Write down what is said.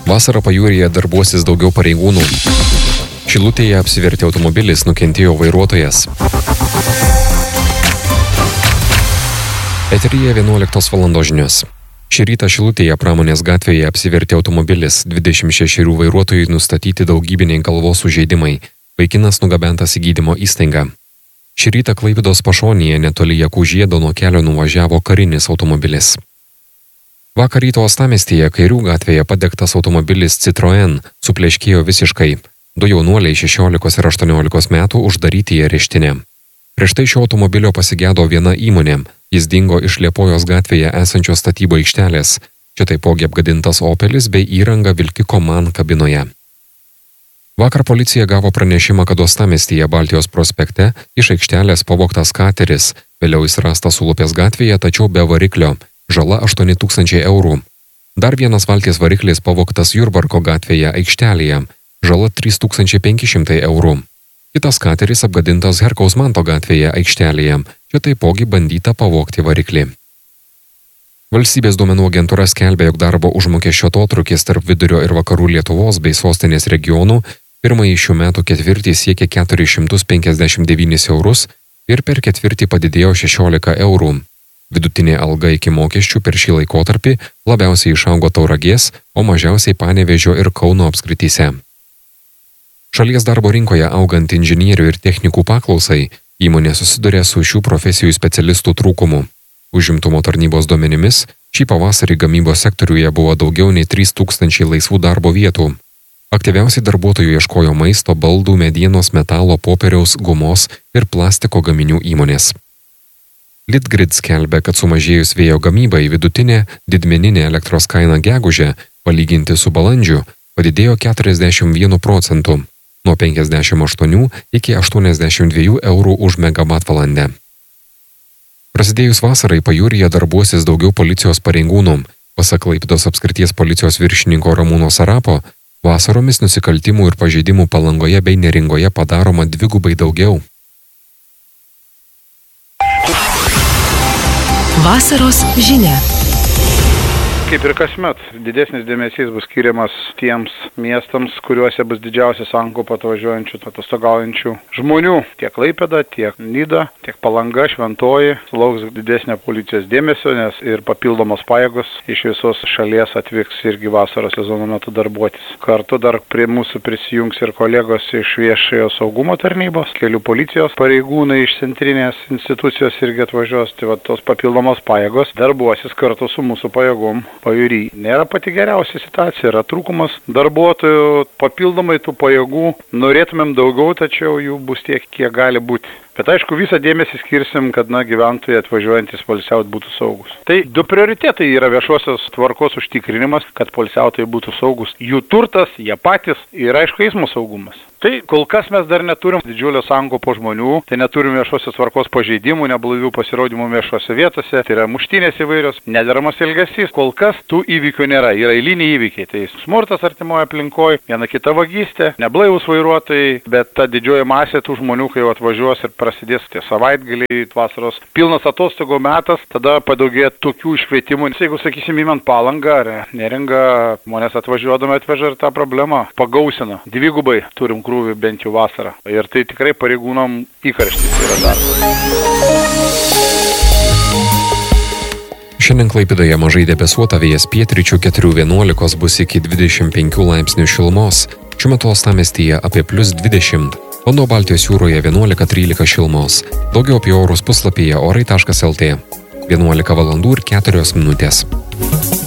Vasarą pajūryje darbuosis daugiau pareigūnų. Šilutėje apsivertė automobilis, nukentėjo vairuotojas. Eteryje 11 valandos žinios. Šį rytą Šilutėje Pramonės gatvėje apsivertė automobilis, 26 vairuotojai nustatyti daugybiniai galvos sužeidimai. Vaikinas nugabentas į gydymo įstaigą. Šį rytą Klaipėdos pašonėje netoli Jakų žiedo nuo kelio nuvažiavo karinis automobilis. Vakar ryto uostamiestyje Kairių gatvėje padegtas automobilis Citroen supleškėjo visiškai. Du jaunuoliai 16 ir 18 metų uždaryti į areštinę. Prieš tai šio automobilio pasigėdo viena įmonė. Jis dingo iš Liepojos gatvėje esančios statybo aikštelės. Čia taipogi apgadintas Opelis bei įranga vilkiko MAN kabinoje. Vakar policija gavo pranešimą, kad uostamiestyje Baltijos prospekte iš aikštelės pavogtas kateris. Vėliau jis rastas Ulupės gatvėje, tačiau be variklio. Žala 8 000 eurų. Dar vienas valties variklis pavogtas Jurbarko gatvėje aikštelėje. Žala 3 500 eurų. Kitas kateris apgadintas Herkaus Manto gatvėje aikštelėje. Čia taipogi bandyta pavogti variklį. Valstybės duomenų agentūra skelbia, jog darbo užmokesčio atotrūkis tarp vidurio ir vakarų Lietuvos bei sostinės regionų pirmąjį šių metų ketvirtį siekė 459 eurus ir per ketvirtį padidėjo 16 eurų. Vidutinė alga iki mokesčių per šį laikotarpį labiausiai išaugo Tauragės, o mažiausiai Panevėžio ir Kauno apskrityse. Šalies darbo rinkoje augant inžinierių ir technikų paklausai, įmonė susiduria su šių profesijų specialistų trūkumu. Užimtumo tarnybos duomenimis, šį pavasarį gamybos sektoriuje buvo daugiau nei 3000 laisvų darbo vietų. Aktyviausiai darbuotojų ieškojo maisto, baldų, medienos, metalo, popieriaus, gumos ir plastiko gaminių įmonės. Litgrid skelbia, kad sumažėjus vėjo gamybai vidutinė didmeninė elektros kaina gegužę, palyginti su balandžiu, padidėjo 41 procentų, nuo 58 iki 82 eurų už megavatvalandę. Prasidėjus vasarai pajūryje darbuosis daugiau policijos pareigūnų. Pasak Klaipėdos apskrities policijos viršininko Ramūno Sarapo, vasaromis nusikaltimų ir pažeidimų Palangoje bei Neringoje padaroma dvigubai daugiau. Vasaros žinia. Kaip ir kasmet, didesnis dėmesys bus skiriamas tiems miestams, kuriuose bus didžiausia sankaupa atvažiuojančių, atostogaujančių žmonių. Tiek Klaipėda, tiek Nida, tiek Palanga, Šventoji sulauks didesnio policijos dėmesio, nes ir papildomos pajėgos iš visos šalies atvyks irgi vasaros sezono metu darbuotis. Kartu dar prie mūsų prisijungs ir kolegos iš viešojo saugumo tarnybos, kelių policijos pareigūnai iš centrinės institucijos irgi atvažiuos. Tai tos papildomos pajėgos darbuosis kartu su mūsų pajėgom. Pajūry nėra pati geriausia situacija, yra trūkumas darbuotojų, papildomai tų pajėgų, norėtumėm daugiau, tačiau jų bus tiek, kiek gali būti. Bet aišku, visą dėmesį skirsim, kad gyventojai atvažiuojantis poilsiauti būtų saugus. Tai du prioritetai yra viešosios tvarkos užtikrinimas, kad poilsiautojai būtų saugus. Jų turtas, jie patys ir aišku eismo saugumas. Tai kol kas mes dar neturim didžiulio sankaupo žmonių, tai neturim viešosios tvarkos pažeidimų, neblaivių pasirodymų viešose vietose, tai yra muštynės įvairios, nederamas elgesys. Kol kas tų įvykių nėra, yra eiliniai įvykiai. Tai smurtas artimoje aplinkoje, viena kita vagystė, neblaivūs vairuotojai, bet ta didžioji masė tų žmonių, kai atvažiuos ir prasidės tie savaitgaliai, vasaros pilnas atostogų metas, tada padaugėja tokių iškvietimų. Jeigu sakysim, įmant Palangą ar Neringą, žmonės atvažiuodami atveža ir tą problemą pagausina. Dvigubai turim krūvį bent jau vasarą. Ir tai tikrai pareigūnam įkarštis yra darbas. Šiandien Klaipėdoje mažai debesuota, vėjas pietryčių 4–11 bus iki 25 laipsnių šilumos. Šiuo metu uostamiestyje apie +20. Vanduo Baltijos jūroje 11–13 šilumos. Daugiau apie orus puslapyje orai.lt. 11 valandų ir 4 minutės.